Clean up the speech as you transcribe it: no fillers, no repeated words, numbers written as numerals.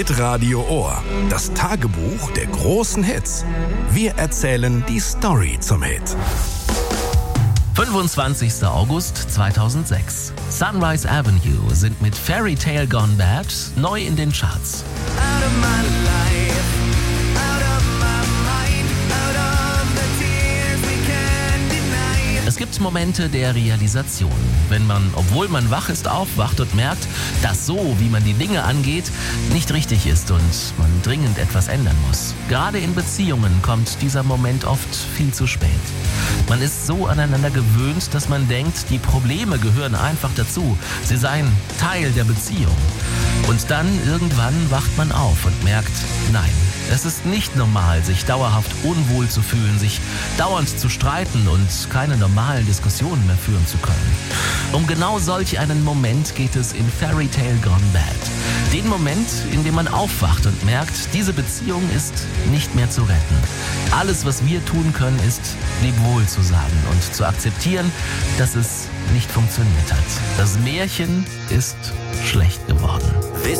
Hitradio Ohr. Das Tagebuch der großen Hits. Wir erzählen die Story zum Hit. 25. August 2006. Sunrise Avenue sind mit Fairy Tale Gone Bad neu in den Charts. Es gibt Momente der Realisation, wenn man, obwohl man wach ist, aufwacht und merkt, dass so, wie man die Dinge angeht, nicht richtig ist und man dringend etwas ändern muss. Gerade in Beziehungen kommt dieser Moment oft viel zu spät. Man ist so aneinander gewöhnt, dass man denkt, die Probleme gehören einfach dazu. Sie seien Teil der Beziehung. Und dann irgendwann wacht man auf und merkt, nein, es ist nicht normal, sich dauerhaft unwohl zu fühlen, sich dauernd zu streiten und keine normalen Diskussionen mehr führen zu können. Um genau solch einen Moment geht es in Fairy Tale Gone Bad. Den Moment, in dem man aufwacht und merkt, diese Beziehung ist nicht mehr zu retten. Alles, was wir tun können, ist, Lebwohl zu sagen und zu akzeptieren, dass es nicht funktioniert hat. Das Märchen ist schlecht geworden.